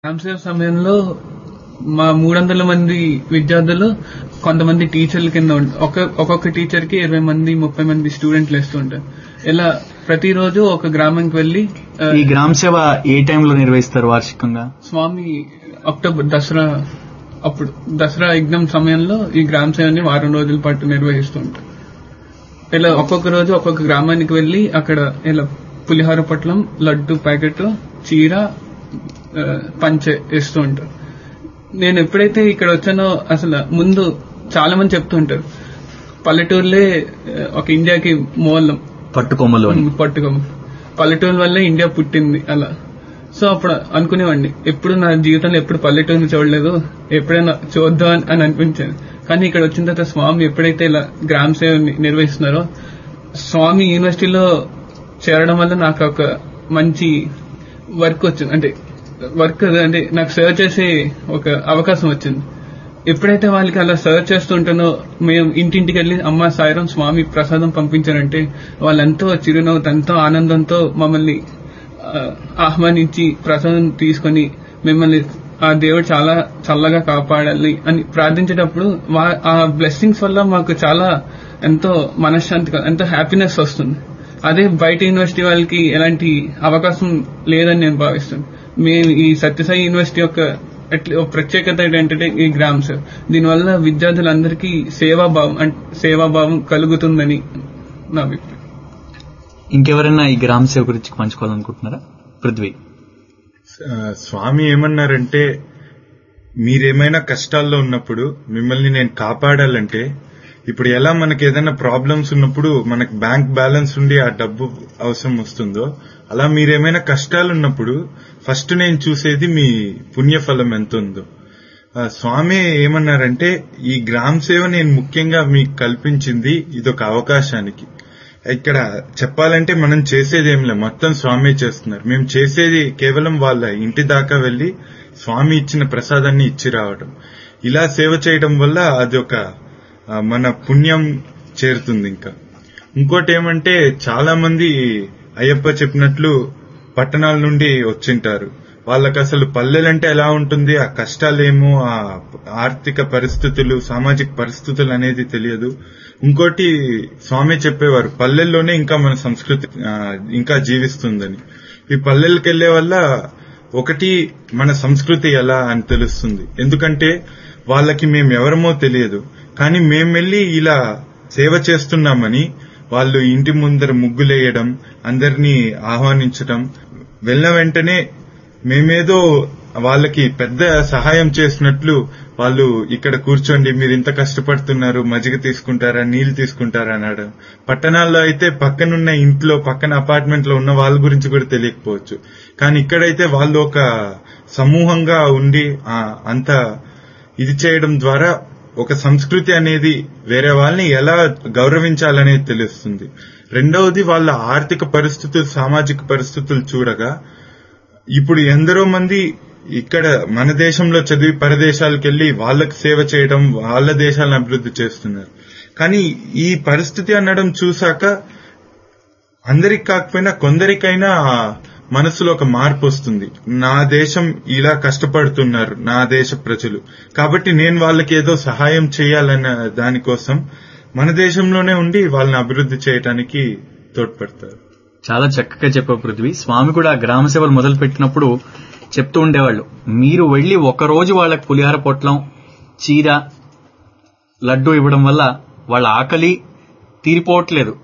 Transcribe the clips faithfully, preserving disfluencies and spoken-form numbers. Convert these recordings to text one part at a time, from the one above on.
Exams సమయంలో మా మూడు వందల మంది విద్యార్థులు కొంతమంది టీచర్ల కింద ఉంటారు. ఒక ఒక్కొక్క టీచర్ కి ఇరవై మంది ముప్పై మంది స్టూడెంట్లు వేస్తూ ఉంటారు. ఇలా ప్రతిరోజు ఒక గ్రామానికి వెళ్లి ఈ గ్రామ సేవ ఏ టైంలో నిర్వహిస్తారు వార్షికంగా? స్వామి అక్టోబర్ దసరా అప్పుడు దసరా యజ్ఞం సమయంలో ఈ గ్రామ సేవని వారం రోజుల పాటు నిర్వహిస్తూ ఉంటారు. ఇలా ఒక్కొక్క రోజు ఒక్కొక్క గ్రామానికి వెళ్లి అక్కడ ఇలా పులిహోర పొట్లం, లడ్డు ప్యాకెట్, చీర, పంచె ఇస్తూ ఉంటారు. నేను ఎప్పుడైతే ఇక్కడ వచ్చానో అసలు ముందు చాలా మంది చెప్తూ ఉంటారు పల్లెటూరులే ఒక ఇండియాకి మూలం, పట్టుకొమ్మలు పట్టుకొమ్మ పల్లెటూరు వల్లే ఇండియా పుట్టింది అలా. సో అప్పుడు అనుకునేవాడిని ఎప్పుడు నా జీవితంలో ఎప్పుడు పల్లెటూరుని చూడలేదు, ఎప్పుడైనా చూద్దాం అని అనిపించాను. కానీ ఇక్కడ వచ్చిన తర్వాత స్వామి ఎప్పుడైతే ఇలా గ్రామ సేవని నిర్వహిస్తున్నారో, స్వామి యూనివర్సిటీలో చేరడం వల్ల నాకు ఒక మంచి వర్క్ వచ్చింది. అంటే వర్క్ అంటే నాకు సర్వ్ చేసే ఒక అవకాశం వచ్చింది. ఎప్పుడైతే వాళ్ళకి అలా సర్వ్ చేస్తుంటానో, మేము ఇంటింటికి వెళ్లి అమ్మ సాయిరం స్వామి ప్రసాదం పంపించారంటే వాళ్ళెంతో చిరునవ్వుతో ఎంతో ఆనందంతో మమ్మల్ని ఆహ్వానించి ప్రసాదం తీసుకుని మిమ్మల్ని ఆ దేవుడు చాలా చల్లగా కాపాడాలి అని ప్రార్థించేటప్పుడు ఆ బ్లెస్సింగ్స్ వల్ల మాకు చాలా ఎంతో మనశ్శాంతి, ఎంతో హ్యాపీనెస్ వస్తుంది. అదే బయట యూనివర్సిటీ వాళ్ళకి ఎలాంటి అవకాశం లేదని నేను భావిస్తాను. మేము ఈ సత్యసాయి యూనివర్సిటీ యొక్క ప్రత్యేకత ఏంటంటే ఈ గ్రామ సేవ. దీనివల్ల విద్యార్థులందరికీ సేవాభావం సేవాభావం కలుగుతుందని నా అభిప్రాయం. ఇంకెవరైనా ఈ గ్రామ సేవ గురించి పంచుకోవాలనుకుంటున్నారా? పృథ్వీ. స్వామి ఏమన్నారంటే, మీరేమైనా కష్టాల్లో ఉన్నప్పుడు మిమ్మల్ని నేను కాపాడాలంటే, ఇప్పుడు ఎలా మనకి ఏదైనా ప్రాబ్లమ్స్ ఉన్నప్పుడు మనకు బ్యాంక్ బ్యాలెన్స్ ఉండి ఆ డబ్బు అవసరం వస్తుందో, అలా మీరేమైనా కష్టాలు ఉన్నప్పుడు ఫస్ట్ నేను చూసేది మీ పుణ్యఫలం ఎంత ఉందో. స్వామి ఏమన్నారంటే, ఈ గ్రామ సేవ నేను ముఖ్యంగా మీకు కల్పించింది ఇదొక అవకాశానికి. ఇక్కడ చెప్పాలంటే మనం చేసేది ఏం లేదు, మొత్తం స్వామి చేస్తున్నారు. మేము చేసేది కేవలం వాళ్ళ ఇంటి దాకా వెళ్లి స్వామి ఇచ్చిన ప్రసాదాన్ని ఇచ్చి రావడం. ఇలా సేవ చేయడం వల్ల అది ఒక మన పుణ్యం చేరుతుంది. ఇంకా ఇంకోటి ఏమంటే, చాలా మంది అయ్యప్ప చెప్పినట్లు పట్టణాల నుండి వచ్చింటారు. వాళ్ళకి అసలు పల్లెలంటే ఎలా ఉంటుంది, ఆ కష్టాలేమో, ఆ ఆర్థిక పరిస్థితులు, సామాజిక పరిస్థితులు అనేది తెలియదు. ఇంకోటి స్వామి చెప్పేవారు, పల్లెల్లోనే ఇంకా మన సంస్కృతి ఇంకా జీవిస్తుందని. ఈ పల్లెలకు వెళ్లే వల్ల ఒకటి మన సంస్కృతి ఎలా అని తెలుస్తుంది. ఎందుకంటే వాళ్ళకి మేము ఎవరమో తెలియదు, కానీ మేము వెళ్లి ఇలా సేవ చేస్తున్నామని వాళ్ళు ఇంటి ముందర ముగ్గులేయడం, అందరినీ ఆహ్వానించడం, వెళ్ళిన వెంటనే మేమేదో వాళ్ళకి పెద్ద సహాయం చేసినట్లు వాళ్ళు ఇక్కడ కూర్చోండి, మీరు ఇంత కష్టపడుతున్నారు, మజ్జిగ తీసుకుంటారా, నీళ్లు తీసుకుంటారా అన్నాడు. పట్టణాల్లో అయితే పక్కనున్న ఇంట్లో పక్కన అపార్ట్మెంట్ లో ఉన్న వాళ్ళ గురించి కూడా తెలియకపోవచ్చు, కానీ ఇక్కడైతే వాళ్ళు ఒక సమూహంగా ఉండి అంత ఇది చేయడం ద్వారా ఒక సంస్కృతి అనేది వేరే వాళ్ళని ఎలా గౌరవించాలనేది తెలుస్తుంది. రెండవది, వాళ్ళ ఆర్థిక పరిస్థితులు, సామాజిక పరిస్థితులు చూడగా ఇప్పుడు ఎందరో మంది ఇక్కడ మన దేశంలో చదివి పరదేశాలకు వెళ్లి వాళ్ళకి సేవ చేయడం, వాళ్ళ దేశాలను అభివృద్ధి చేస్తున్నారు. కానీ ఈ పరిస్థితి అనడం చూశాక అందరికి కాకపోయినా కొందరికైనా మనసులో ఒక మార్పు వస్తుంది. నా దేశం ఇలా కష్టపడుతున్నారు, నా దేశ ప్రజలు, కాబట్టి నేను వాళ్ళకి ఏదో సహాయం చేయాలన్న దానికోసం మన దేశంలోనే ఉండి వాళ్ళని అభివృద్ధి చేయడానికి తోడ్పడతారు. చాలా చక్కగా చెప్పావు పృథ్వీ. స్వామి కూడా గ్రామ సేవలు మొదలు పెట్టినప్పుడు చెప్తూ ఉండేవాళ్ళు, మీరు వెళ్లి ఒక రోజు వాళ్ళకి పులిహార పొట్లం, చీర, లడ్డు ఇవ్వడం వల్ల వాళ్ళ ఆకలి తీరిపోవట్లేదు.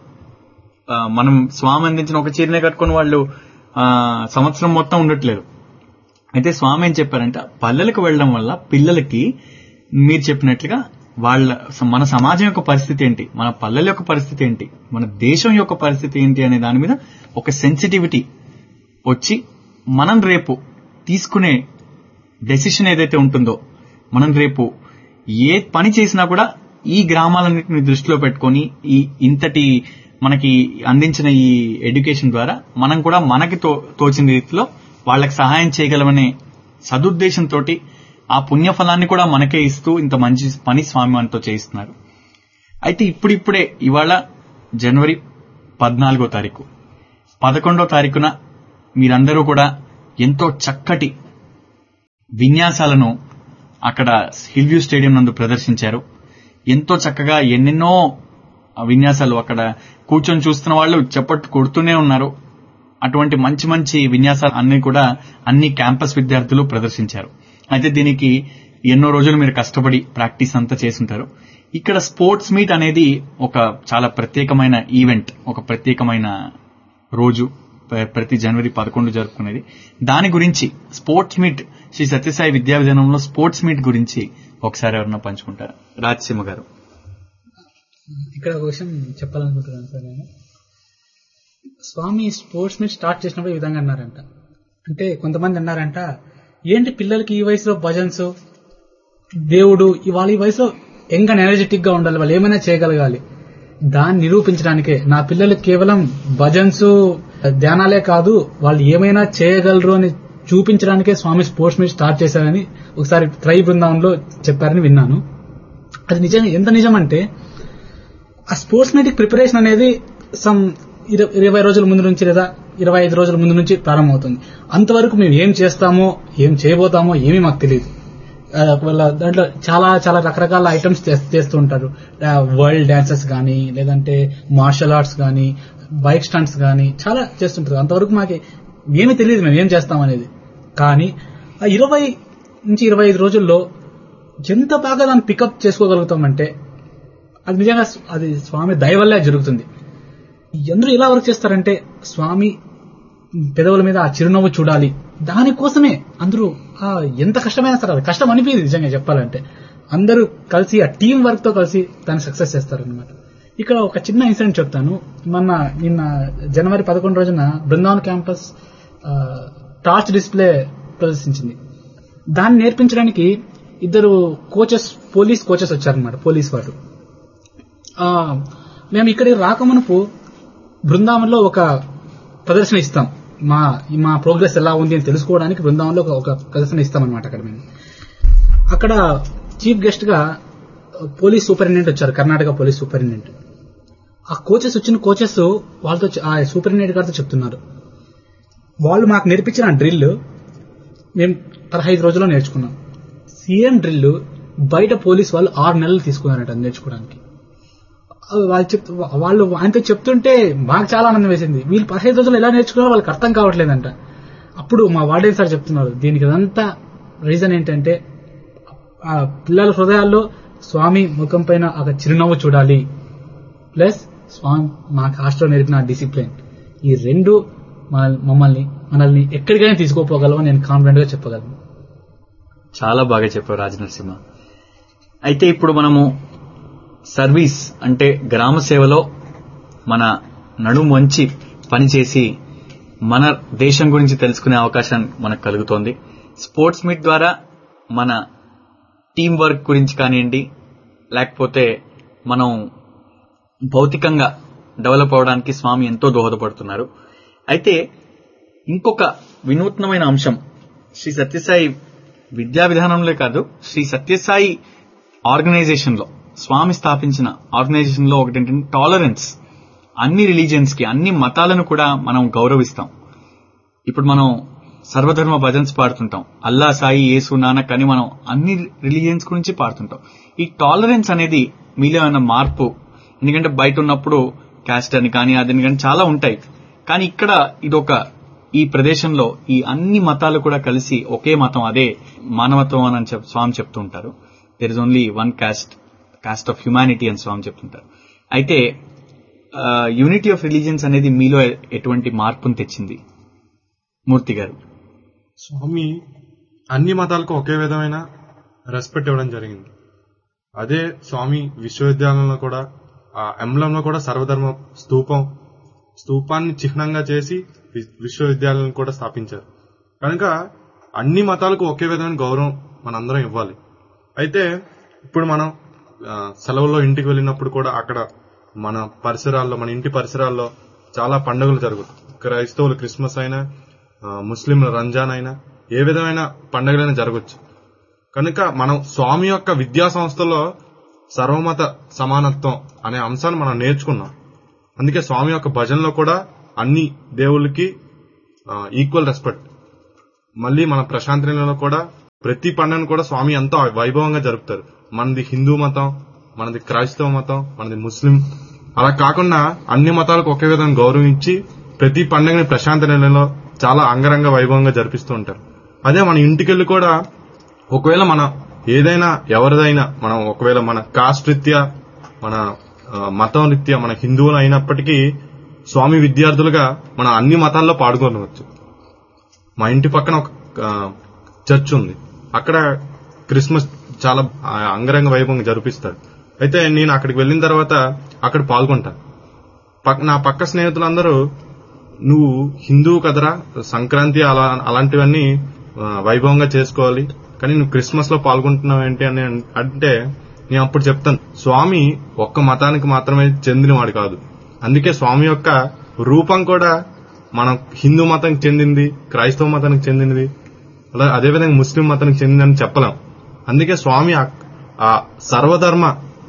మనం స్వామి అందించిన ఒక చీరనే కట్టుకుని వాళ్ళు ఆ సంవత్సరం మొత్తం ఉండట్లేదు. అయితే స్వామి ఏం చెప్పారంటే, పల్లెలకు వెళ్లడం వల్ల పిల్లలకి మీరు చెప్పినట్లుగా వాళ్ళ మన సమాజం యొక్క పరిస్థితి ఏంటి, మన పల్లెల యొక్క పరిస్థితి ఏంటి, మన దేశం యొక్క పరిస్థితి ఏంటి అనే దాని మీద ఒక సెన్సిటివిటీ వచ్చి మనం రేపు తీసుకునే డెసిషన్ ఏదైతే ఉంటుందో, మనం రేపు ఏ పని చేసినా కూడా ఈ గ్రామాలన్నింటినీ దృష్టిలో పెట్టుకుని ఈ ఇంతటి మనకి అందించిన ఈ ఎడ్యుకేషన్ ద్వారా మనం కూడా మనకి తో తోచిన రీతిలో వాళ్ళకి సహాయం చేయగలమనే సదుద్దేశంతో ఆ పుణ్యఫలాన్ని కూడా మనకే ఇస్తూ ఇంత మంచి పని స్వామి మనతో చేయిస్తున్నారు. అయితే ఇప్పుడిప్పుడే ఇవాళ జనవరి పద్నాలుగో తారీఖు పదకొండో తారీఖున మీరందరూ కూడా ఎంతో చక్కటి విన్యాసాలను అక్కడ హిల్ వ్యూ స్టేడియం నందు ప్రదర్శించారు. ఎంతో చక్కగా ఎన్నెన్నో విన్యాసాలు అక్కడ కూర్చొని చూస్తున్న వాళ్ళు చప్పట్లు కొడుతూనే ఉన్నారు. అటువంటి మంచి మంచి విన్యాసాలు అన్ని కూడా అన్ని క్యాంపస్ విద్యార్థులు ప్రదర్శించారు. అయితే దీనికి ఎన్నో రోజులు మీరు కష్టపడి ప్రాక్టీస్ అంతా చేసుంటారు. ఇక్కడ స్పోర్ట్స్ మీట్ అనేది ఒక చాలా ప్రత్యేకమైన ఈవెంట్, ఒక ప్రత్యేకమైన రోజు, ప్రతి జనవరి పదకొండు జరుపుకునేది. దాని గురించి స్పోర్ట్స్ మీట్, శ్రీ సత్యసాయి విద్యా విధానంలో స్పోర్ట్స్ మీట్ గురించి ఒకసారి ఎవరన్నా పంచుకుంటారు? రాజసీమ గారు. ఇక్కడ ఒక విషయం చెప్పాలనుకుంటున్నాను సార్. నేను స్వామి స్పోర్ట్స్ మీట్ స్టార్ట్ చేసినప్పుడు ఈ విధంగా అన్నారంట. అంటే కొంతమంది అన్నారంట, ఏంటి పిల్లలకి ఈ వయసులో భజన్స్, దేవుడు, ఇవాళ ఈ వయసులో యంగ్ అండ్ ఎనర్జెటిక్ గా ఉండాలి, వాళ్ళు ఏమైనా చేయగలగాలి. దాన్ని నిరూపించడానికే నా పిల్లలు కేవలం భజన్స్ ధ్యానాలే కాదు, వాళ్ళు ఏమైనా చేయగలరు అని చూపించడానికే స్వామి స్పోర్ట్స్ మీట్ స్టార్ట్ చేశారని ఒకసారి త్రై బృందావనంలో చెప్పారని విన్నాను. అది నిజంగా ఎంత నిజం అంటే, ఆ స్పోర్ట్స్ మీట్ ప్రిపరేషన్ అనేది సమ్ ఇరవై రోజుల ముందు నుంచి లేదా ఇరవై ఐదు రోజుల ముందు నుంచి ప్రారంభమవుతుంది. అంతవరకు మేము ఏం చేస్తామో ఏం చేయబోతామో ఏమీ మాకు తెలియదు. ఒకవేళ దాంట్లో చాలా చాలా రకరకాల ఐటమ్స్ చేస్తూ ఉంటారు. వరల్డ్ డాన్సెస్ కానీ, లేదంటే మార్షల్ ఆర్ట్స్ కానీ, బైక్ స్టంట్స్ కానీ చాలా చేస్తుంటారు. అంతవరకు మాకు ఏమీ తెలియదు మేము ఏం చేస్తాం అనేది. కానీ ఆ ఇరవై నుంచి ఇరవై ఐదు రోజుల్లో ఎంత బాగా దాన్ని పికప్ చేసుకోగలుగుతామంటే అది నిజంగా అది స్వామి దయ వల్లే జరుగుతుంది. అందరూ ఎలా వర్క్ చేస్తారంటే, స్వామి పెదవుల మీద ఆ చిరునవ్వు చూడాలి, దానికోసమే అందరూ ఎంత కష్టమైనా సరే, అది కష్టం అనిపించింది నిజంగా చెప్పాలంటే. అందరూ కలిసి ఆ టీం వర్క్ తో కలిసి దాన్ని సక్సెస్ చేస్తారనమాట. ఇక్కడ ఒక చిన్న ఇన్సిడెంట్ చెప్తాను. మొన్న నిన్న జనవరి పదకొండు రోజున బృందావన్ క్యాంపస్ టార్చ్ డిస్ప్లే ప్రదర్శించింది. దాన్ని నేర్పించడానికి ఇద్దరు కోచెస్, పోలీస్ కోచెస్ వచ్చారనమాట, పోలీస్ వారు. మేము ఇక్కడికి రాకమునుపు బృందావనంలో ఒక ప్రదర్శన ఇస్తాం, మా మా ప్రోగ్రెస్ ఎలా ఉంది అని తెలుసుకోవడానికి బృందావనంలో ఒక ప్రదర్శన ఇస్తామన్నమాట. అక్కడ మేము అక్కడ చీఫ్ గెస్ట్ గా పోలీస్ సూపరింటెండెంట్ వచ్చారు, కర్ణాటక పోలీస్ సూపరింటెండెంట్. ఆ కోచెస్ వచ్చిన కోచెస్ వాళ్ళతో ఆ సూపరింటెండెంట్ గారితో చెప్తున్నారు, వాళ్ళు మాకు నేర్పించిన డ్రిల్ మేము పదహైదు రోజుల్లో నేర్చుకున్నాం. సేమ్ డ్రిల్ బయట పోలీస్ వాళ్ళు ఆరు నెలలు తీసుకున్నారంట నేర్చుకోవడానికి. వాళ్ళు చెప్తూ వాళ్ళు ఆయనతో చెప్తుంటే మాకు చాలా ఆనందం వేసింది. వీళ్ళు పదహైదు రోజులు ఎలా నేర్చుకున్నారో వాళ్ళకి అర్థం కావట్లేదంట. అప్పుడు మా వార్డెన్ సార్ చెప్తున్నారు, దీనికి అదంతా రీజన్ ఏంటంటే ఆ పిల్లల హృదయాల్లో స్వామి ముఖం పైన ఒక చిరునవ్వు చూడాలి, ప్లస్ స్వామి మాకు హాస్టల్లో నేర్పిన డిసిప్లిన్, ఈ రెండు మమ్మల్ని మనల్ని ఎక్కడికైనా తీసుకోపోగలవని నేను కాన్ఫిడెంట్ గా చెప్పగలను. చాలా బాగా చెప్పారు రాజనరసింహ. అయితే ఇప్పుడు మనము సర్వీస్ అంటే గ్రామ సేవలో మన నడుము వంచి పనిచేసి మన దేశం గురించి తెలుసుకునే అవకాశం మనకు కలుగుతోంది. స్పోర్ట్స్ మీట్ ద్వారా మన టీం వర్క్ గురించి కానివ్వండి, లేకపోతే మనం భౌతికంగా డెవలప్ అవడానికి స్వామి ఎంతో దోహదపడుతున్నారు. అయితే ఇంకొక వినూత్నమైన అంశం, శ్రీ సత్యసాయి విద్యా విధానంలో కాదు, శ్రీ సత్యసాయి ఆర్గనైజేషన్ లో, స్వామి స్థాపించిన ఆర్గనైజేషన్ లో ఒకటి ఏంటంటే టాలరెన్స్. అన్ని రిలీజియన్స్ కి, అన్ని మతాలను కూడా మనం గౌరవిస్తాం. ఇప్పుడు మనం సర్వధర్మ భజన్స్ పాడుతుంటాం, అల్లా, సాయి, యేసు, నానక్ అని మనం అన్ని రిలీజియన్స్ గురించి పాడుతుంటాం. ఈ టాలరెన్స్ అనేది మీలో ఏమైనా మార్పు, ఎందుకంటే బయట ఉన్నప్పుడు క్యాస్ట్ అని కానీ అదని కానీ చాలా ఉంటాయి, కానీ ఇక్కడ ఇదొక ఈ ప్రదేశంలో ఈ అన్ని మతాలు కూడా కలిసి ఒకే మతం, అదే మానవత్వం అని చెప్ స్వామి చెప్తూ ఉంటారు. There is only one caste, cost of humanity అని స్వామి చెప్తుంటారు. అయితే యూనిటీ ఆఫ్ రిలీజియన్స్ అనేది మీలో ఎటువంటి మార్పును తెచ్చింది? మూర్తి గారు. స్వామి అన్ని మతాలకు ఒకే విధమైన రెస్పెక్ట్ ఇవ్వడం జరిగింది. అదే స్వామి విశ్వవిద్యాలయంలో కూడా ఆ ఎంబ్లంలో కూడా సర్వధర్మ స్తూపం స్తూపాన్ని చిహ్నంగా చేసి విశ్వవిద్యాలయం కూడా స్థాపించారు. కనుక అన్ని మతాలకు ఒకే విధమైన గౌరవం మనందరం ఇవ్వాలి. అయితే ఇప్పుడు మనం సెలవుల్లో ఇంటికి వెళ్ళినప్పుడు కూడా అక్కడ మన పరిసరాల్లో, మన ఇంటి పరిసరాల్లో చాలా పండుగలు జరుగుతాయి. క్రైస్తవులు క్రిస్మస్ అయినా, ముస్లింల రంజాన్ అయినా, ఏ విధమైన పండుగలైనా జరగచ్చు. కనుక మనం స్వామి యొక్క విద్యా సంస్థలో సర్వమత సమానత్వం అనే అంశాన్ని మనం నేర్చుకున్నాం. అందుకే స్వామి యొక్క భజనలో కూడా అన్ని దేవుళ్ళకి ఈక్వల్ రెస్పెక్ట్. మళ్ళీ మన ప్రశాంతి నిలయంలో కూడా ప్రతి పండుగను కూడా స్వామి ఎంతో వైభవంగా జరుపుతారు. మనది హిందూ మతం, మనది క్రైస్తవ మతం, మనది ముస్లిం, అలా కాకుండా అన్ని మతాలకు ఒకే విధంగా గౌరవించి ప్రతి పండుగని ప్రశాంత నెలలో చాలా అంగరంగ వైభవంగా జరిపిస్తూ ఉంటారు. అదే మన ఇంటికెళ్ళి కూడా ఒకవేళ మన ఏదైనా ఎవరిదైనా మనం ఒకవేళ మన కాస్ట్ రీత్యా మన మతం రీత్యా మన హిందువులు అయినప్పటికీ స్వామి విద్యార్థులుగా మనం అన్ని మతాల్లో పాల్గొనవచ్చు. మా ఇంటి పక్కన ఒక చర్చ్ ఉంది, అక్కడ క్రిస్మస్ చాలా అంగరంగ వైభవంగా జరిపిస్తారు. అయితే నేను అక్కడికి వెళ్ళిన తర్వాత అక్కడ పాల్గొంటాను. నా పక్క స్నేహితులందరూ నువ్వు హిందువు కదరా, సంక్రాంతి అలా అలాంటివన్నీ వైభవంగా చేసుకోవాలి, కానీ నువ్వు క్రిస్మస్ లో పాల్గొంటున్నావు ఏంటి అని అంటే నేను అప్పుడు చెప్తాను, స్వామి ఒక్క మతానికి మాత్రమే చెందినవాడు కాదు. అందుకే స్వామి యొక్క రూపం కూడా మనం హిందూ మతానికి చెందింది, క్రైస్తవ మతానికి చెందినది, అలా అదేవిధంగా ముస్లిం మతానికి చెందిందని చెప్పలేం. అందుకే స్వామి ఆ సర్వధర్మ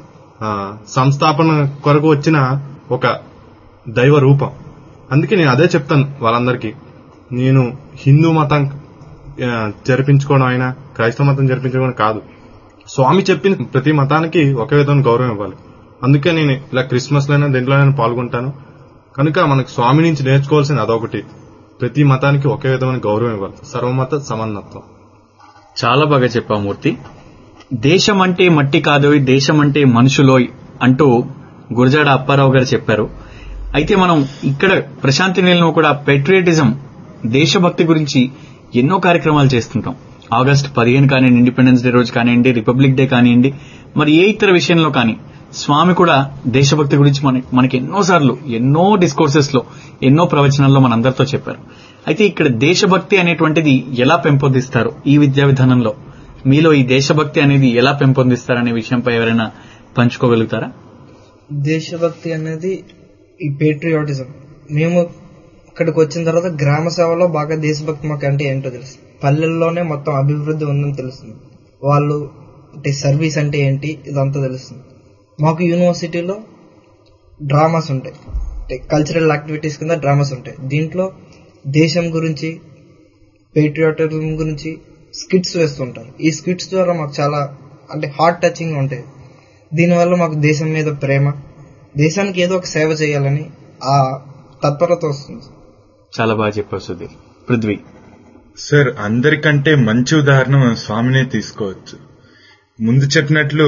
సంస్థాపన కొరకు వచ్చిన ఒక దైవ రూపం. అందుకే నేను అదే చెప్తాను వాళ్ళందరికీ, నేను హిందూ మతం జరిపించుకోవడం అయినా క్రైస్తవ మతం జరిపించుకోవడం కాదు, స్వామి చెప్పిన ప్రతి మతానికి ఒకే విధంగా గౌరవం ఇవ్వాలి. అందుకే నేను ఇలా క్రిస్మస్ లైనా దేంట్లోనైనా పాల్గొంటాను. కనుక మనకు స్వామి నుంచి నేర్చుకోవాల్సింది అదొకటి, ప్రతి మతానికి ఒకే విధమైన గౌరవం ఇవ్వాలి, సర్వమత సమన్వత్వం. చాలా బాగా చెప్పావు మూర్తి. దేశం అంటే మట్టి కాదోయ్, దేశం అంటే మనుషులోయ్ అంటూ గురజాడ అప్పారావు గారు చెప్పారు. అయితే మనం ఇక్కడ ప్రశాంతి నిలయంలో కూడా పెట్రియాటిజం, దేశభక్తి గురించి ఎన్నో కార్యక్రమాలు చేస్తుంటాం. ఆగస్టు పదిహేను కానివ్వండి, ఇండిపెండెన్స్ డే రోజు కానివ్వండి, రిపబ్లిక్ డే కానివ్వండి, మరి ఏ ఇతర విషయంలో కానీ స్వామి కూడా దేశభక్తి గురించి మన మనకి ఎన్నోసార్లు ఎన్నో డిస్కోర్సెస్ లో ఎన్నో ప్రవచనాల్లో మనందరితో చెప్పారు. అయితే ఇక్కడ దేశభక్తి అనేటువంటిది ఎలా పెంపొందిస్తారు ఈ విద్యా విధానంలో? మీలో ఈ దేశభక్తి అనేది ఎలా పెంపొందిస్తారనే విషయంపై ఎవరైనా పంచుకోగలుగుతారా? దేశభక్తి అనేది ఈ పేట్రియాటిజం, మేము ఇక్కడికి వచ్చిన తర్వాత గ్రామ సేవలో బాగా దేశభక్తి మాకు అంటే ఏంటో తెలుసు. పల్లెల్లోనే మొత్తం అభివృద్ధి ఉందని తెలుస్తుంది. వాళ్ళు అంటే సర్వీస్ అంటే ఏంటి ఇదంతా తెలుస్తుంది. మాకు యూనివర్సిటీలో డ్రామాస్ ఉంటాయి, అంటే కల్చరల్ యాక్టివిటీస్ కింద డ్రామాస్ ఉంటాయి. దీంట్లో దేశం గురించి, పేట్రియాటిజం గురించి స్కిట్స్ వేస్తుంటారు. ఈ స్కిట్స్ ద్వారా మాకు చాలా అంటే హార్ట్ టచింగ్ ఉంటాయి. దీనివల్ల మాకు దేశం మీద ప్రేమ, దేశానికి ఏదో ఒక సేవ చేయాలని ఆ తత్పరత వస్తుంది. చాలా బాగా చెప్పారు సుధీర్. పృథ్వీ సార్, అందరికంటే మంచి ఉదాహరణ మనం స్వామినే తీసుకోవచ్చు. ముందు చెప్పినట్లు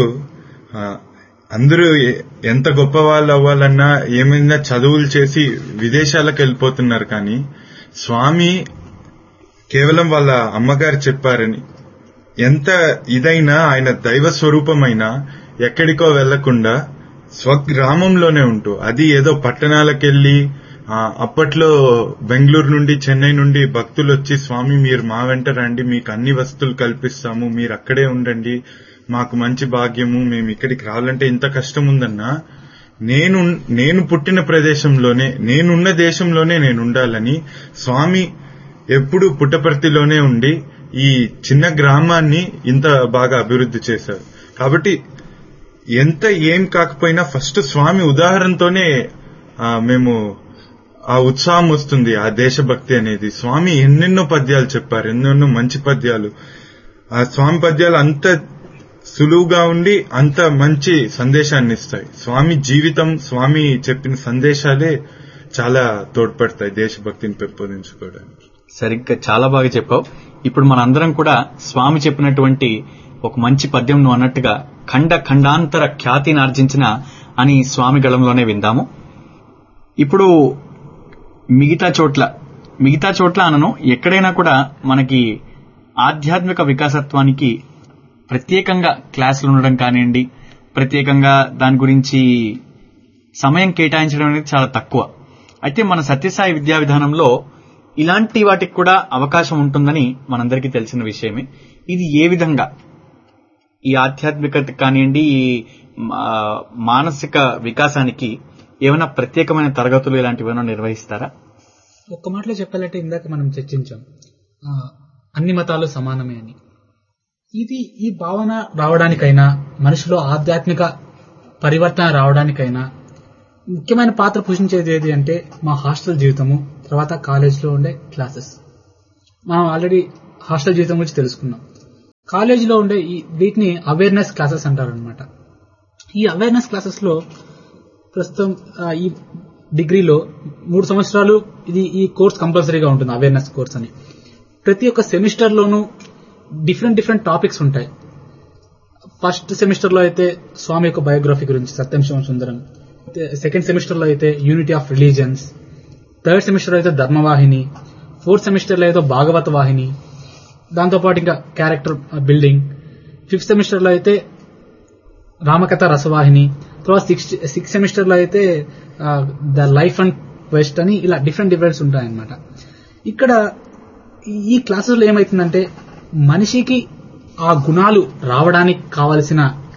అందరూ ఎంత గొప్ప వాళ్ళు అవ్వాలన్నా ఏమైనా చదువులు చేసి విదేశాలకు వెళ్ళిపోతున్నారు, కానీ స్వామి కేవలం వాళ్ళ అమ్మగారు చెప్పారని ఎంత ఇదైనా ఆయన దైవ స్వరూపమైనా ఎక్కడికో వెళ్లకుండా స్వగ్రామంలోనే ఉంటూ, అది ఏదో పట్టణాలకెళ్లి అప్పట్లో బెంగళూరు నుండి చెన్నై నుండి భక్తులు వచ్చి స్వామి మీరు మా వెంట రండి, మీకు అన్ని వసతులు కల్పిస్తాము, మీరు అక్కడే ఉండండి, మాకు మంచి భాగ్యము, మేము ఇక్కడికి రావాలంటే ఇంత కష్టం ఉందన్నా నేను నేను పుట్టిన ప్రదేశంలోనే, నేనున్న దేశంలోనే నేను ఉండాలని స్వామి ఎప్పుడు పుట్టపర్తిలోనే ఉండి ఈ చిన్న గ్రామాన్ని ఇంత బాగా అభివృద్ధి చేశారు. కాబట్టి ఎంత ఏం కాకపోయినా ఫస్ట్ స్వామి ఉదాహరణతోనే మేము ఆ ఉత్సాహం వస్తుంది, ఆ దేశభక్తి అనేది. స్వామి ఎన్నెన్నో పద్యాలు చెప్పారు, ఎన్నెన్నో మంచి పద్యాలు. ఆ స్వామి పద్యాలు అంత సులువుగా ఉండి అంత మంచి సందేశాన్ని ఇస్తాయి. స్వామి జీవితం, స్వామి చెప్పిన సందేశాలే చాలా తోడ్పడతాయి దేశభక్తిని పెంపొందించుకోవడానికి. సరిగ్గా చాలా బాగా చెప్పావు. ఇప్పుడు మనందరం కూడా స్వామి చెప్పినటువంటి ఒక మంచి పద్యం నువ్వు అన్నట్టుగా ఖండ ఖండాంతర ఖ్యాతిని ఆర్జించిన అని స్వామి గళంలోనే విందాము. ఇప్పుడు మిగతా చోట్ల మిగతా చోట్ల అనను ఎక్కడైనా కూడా మనకి ఆధ్యాత్మిక వికాసత్వానికి ప్రత్యేకంగా క్లాసులు ఉండడం కానివ్వండి, ప్రత్యేకంగా దాని గురించి సమయం కేటాయించడం అనేది చాలా తక్కువ. అయితే మన సత్యసాయి విద్యా విధానంలో ఇలాంటి వాటికి కూడా అవకాశం ఉంటుందని మనందరికీ తెలిసిన విషయమే. ఇది ఏ విధంగా ఈ ఆధ్యాత్మికత కానివ్వండి, ఈ మానసిక వికాసానికి ఏమైనా ప్రత్యేకమైన తరగతులు ఇలాంటివి ఏమైనా నిర్వహిస్తారా? ఒక్క మాటలో చెప్పాలంటే ఇందాక మనం చర్చించాం అన్ని మతాలు సమానమే అని. ఇది ఈ భావన రావడానికైనా, మనిషిలో ఆధ్యాత్మిక పరివర్తన రావడానికైనా ముఖ్యమైన పాత్ర పోషించేది ఏది అంటే మా హాస్టల్ జీవితము, తర్వాత కాలేజ్లో ఉండే క్లాసెస్. మనం ఆల్రెడీ హాస్టల్ జీవితం గురించి తెలుసుకున్నాం. కాలేజీలో ఉండే ఈ వీటిని అవేర్నెస్ క్లాసెస్ అంటారు అనమాట. ఈ అవేర్నెస్ క్లాసెస్ లో ప్రస్తుతం ఈ డిగ్రీలో మూడు సంవత్సరాలు ఇది ఈ కోర్స్ కంపల్సరీగా ఉంటుంది, అవేర్నెస్ కోర్స్ అని. ప్రతి ఒక్క సెమిస్టర్ లోనూ డిఫరెంట్ డిఫరెంట్ టాపిక్స్ ఉంటాయి. ఫస్ట్ సెమిస్టర్ లో అయితే స్వామి యొక్క బయోగ్రఫీ గురించి సత్యం శివ సుందరం, సెకండ్ సెమిస్టర్ లో అయితే unity of religions, third semester లో అయితే ధర్మవాహిని, ఫోర్త్ సెమిస్టర్ లో అయితే భాగవత వాహిని, దాంతోపాటు ఇంకా క్యారెక్టర్ బిల్డింగ్, ఫిఫ్త్ సెమిస్టర్ లో అయితే రామకథ రసవాహిని, తర్వాత సిక్స్త్ సిక్స్త్ సెమిస్టర్ లో అయితే ద లైఫ్ అండ్ క్వెస్ట్ అని ఇలా డిఫరెంట్ డిఫరెంట్స్ ఉంటాయన్నమాట. ఇక్కడ ఈ క్లాసెస్ లో ఏమైతుందంటే మనిషికి ఆ గుణాలు రావడానికి కావలసిన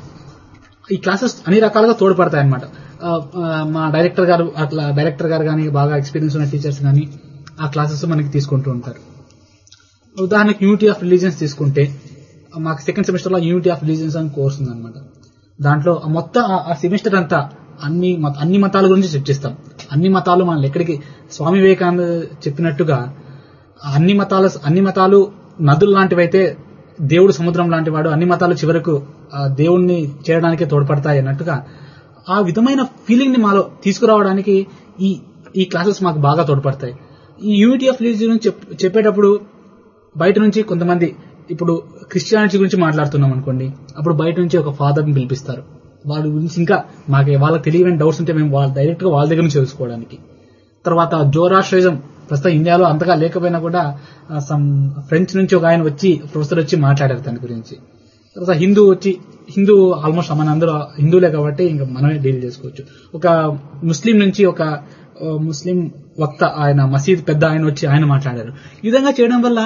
ఈ క్లాసెస్ అన్ని రకాలుగా తోడ్పడతాయి అనమాట. మా డైరెక్టర్ గారు అట్లా డైరెక్టర్ గారు కానీ బాగా ఎక్స్పీరియన్స్ ఉన్న టీచర్స్ కానీ ఆ క్లాసెస్ మనకి తీసుకుంటూ ఉంటారు. ఉదాహరణకి యూనిటీ ఆఫ్ రిలీజియన్స్ తీసుకుంటే మాకు సెకండ్ సెమిస్టర్ లో యూనిటీ ఆఫ్ రిలీజియన్స్ అని కోర్స్ ఉందన్నమాట. దాంట్లో మొత్తం ఆ సెమిస్టర్ అంతా అన్ని అన్ని మతాల గురించి చర్చిస్తాం. అన్ని మతాలు మనల్ని ఎక్కడికి స్వామి వివేకానంద చెప్పినట్టుగా అన్ని మతాలు అన్ని మతాలు నదులు లాంటివైతే దేవుడు సముద్రం లాంటి వాడు, అన్ని మతాలు చివరకు దేవుణ్ణి చేరడానికి తోడ్పడతాయి అన్నట్టుగా ఆ విధమైన ఫీలింగ్ ని మాలో తీసుకురావడానికి ఈ ఈ క్లాసెస్ మాకు బాగా తోడ్పడతాయి. ఈ యూనిటీ ఆఫ్ రిలీజియన్ చెప్పేటప్పుడు బయట నుంచి కొంతమంది, ఇప్పుడు క్రిస్టియానిటీ గురించి మాట్లాడుతున్నాం అనుకోండి, అప్పుడు బయట నుంచి ఒక ఫాదర్ని పిలిపిస్తారు. వాళ్ళ గురించి ఇంకా మాకు వాళ్ళకి తెలియని డౌట్స్ ఉంటే మేము వాళ్ళ డైరెక్ట్ గా వాళ్ళ దగ్గర నుంచి తెలుసుకోవడానికి. తర్వాత జోరాస్ట్రిజం ప్రస్తుతం ఇండియాలో అంతగా లేకపోయినా కూడా సమ్ ఫ్రెంచ్ నుంచి ఒక ఆయన వచ్చి ప్రొఫెసర్ వచ్చి మాట్లాడారు దాని గురించి. తర్వాత హిందూ వచ్చి హిందూ ఆల్మోస్ట్ మన అందరూ హిందువులే కాబట్టి ఇంకా మనమే డీల్ చేసుకోవచ్చు. ఒక ముస్లిం నుంచి ఒక ముస్లిం వక్త ఆయన మసీద్ పెద్ద ఆయన వచ్చి ఆయన మాట్లాడారు. ఈ విధంగా చేయడం వల్ల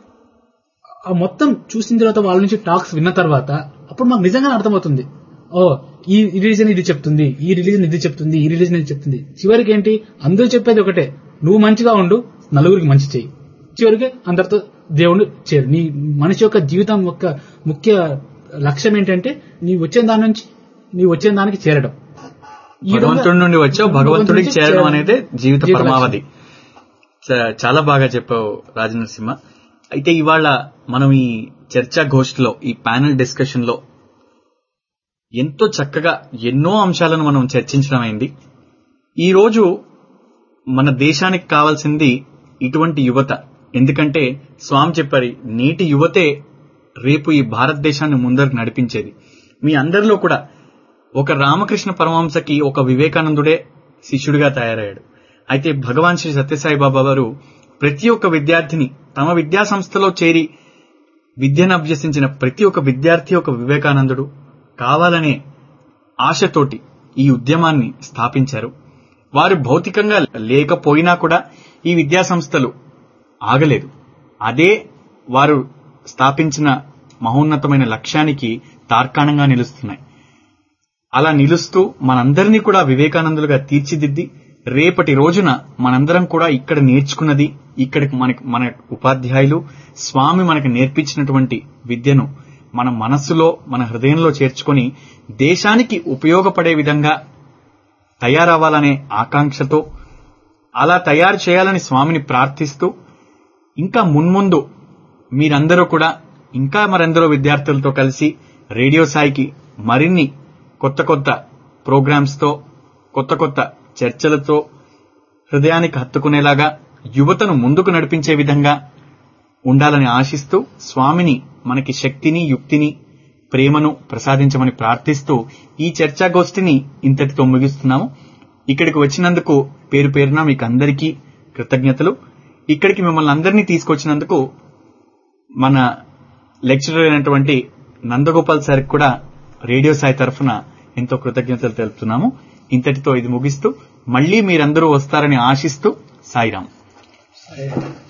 ఆ మొత్తం చూసిన తర్వాత వాళ్ళ నుంచి టాక్స్ విన్న తర్వాత అప్పుడు మాకు నిజంగానే అర్థమవుతుంది, ఓ ఈ రిలీజన్ ఇది చెప్తుంది, ఈ రిలీజన్ ఇది చెప్తుంది, ఈ రిలీజన్ ఇది చెప్తుంది. చివరికి ఏంటి అందరూ చెప్పేది ఒకటే, నువ్వు మంచిగా ఉండు, నలుగురికి మంచి చెయ్యి, చివరికి అందరితో దేవుడు చేరు. నీ మనిషి యొక్క జీవితం యొక్క ముఖ్య లక్ష్యం ఏంటంటే నీ వచ్చే దాని నుంచి నీ వచ్చే దానికి చేరడం. భగవంతుడి నుండి వచ్చావు భగవంతుడికి చేరడం అనేది జీవిత పరమావధి. చాలా బాగా చెప్పావు రాజనరసింహ. అయితే ఇవాళ మనం ఈ చర్చా గోష్ఠిలో ఈ ప్యానెల్ డిస్కషన్ లో ఎంతో చక్కగా ఎన్నో అంశాలను మనం చర్చించడం అయింది. ఈ రోజు మన దేశానికి కావాల్సింది ఇటువంటి యువత. ఎందుకంటే స్వామి చెప్పారు, నేటి యువతే రేపు ఈ భారతదేశాన్ని ముందరకు నడిపించేది. మీ అందరిలో కూడా ఒక రామకృష్ణ పరమహంసకి ఒక వివేకానందుడే శిష్యుడిగా తయారయ్యాడు. అయితే భగవాన్ శ్రీ సత్యసాయి బాబా వారు ప్రతి ఒక్క విద్యార్థిని తమ విద్యా సంస్థలో చేరి విద్యను అభ్యసించిన ప్రతి ఒక్క విద్యార్థి ఒక వివేకానందుడు కావాలనే ఆశతోటి ఈ ఉద్యమాన్ని స్థాపించారు. వారు భౌతికంగా లేకపోయినా కూడా ఈ విద్యా సంస్థలు ఆగలేదు. అదే వారు స్థాపించిన మహోన్నతమైన లక్ష్యానికి తార్కాణంగా నిలుస్తున్నాయి. అలా నిలుస్తూ మనందరినీ కూడా వివేకానందులుగా తీర్చిదిద్ది రేపటి రోజున మనందరం కూడా ఇక్కడ నేర్చుకున్నది, ఇక్కడికి మనకి మన ఉపాధ్యాయులు స్వామి మనకి నేర్పించినటువంటి విద్యను మన మనస్సులో మన హృదయంలో చేర్చుకొని దేశానికి ఉపయోగపడే విధంగా తయారవ్వాలనే ఆకాంక్షతో అలా తయారు చేయాలని స్వామిని ప్రార్థిస్తూ ఇంకా మున్ముందు మీరందరూ కూడా ఇంకా మరెందరో విద్యార్థులతో కలిసి రేడియో సాయికి మరిన్ని కొత్త కొత్త ప్రోగ్రామ్స్ తో కొత్త కొత్త చర్చలతో హృదయానికి హత్తుకునేలాగా యువతను ముందుకు నడిపించే విధంగా ఉండాలని ఆశిస్తూ స్వామిని మనకి శక్తిని యుక్తిని ప్రేమను ప్రసాదించమని ప్రార్థిస్తూ ఈ చర్చాగోష్ఠిని ఇంతటితో ముగిస్తున్నాము. ఇక్కడికి వచ్చినందుకు పేరు పేరున మీకు అందరికీ కృతజ్ఞతలు. ఇక్కడికి మిమ్మల్ని అందరినీ తీసుకొచ్చినందుకు మన లెక్చరర్ అయినటువంటి నందగోపాల్ సార్ కూడా రేడియో సాయి తరఫున ఎంతో కృతజ్ఞతలు తెలుపుతున్నాము. ఇంతటితో ఇది ముగిస్తూ మళ్లీ మీరందరూ వస్తారని ఆశిస్తూ సాయిరాం.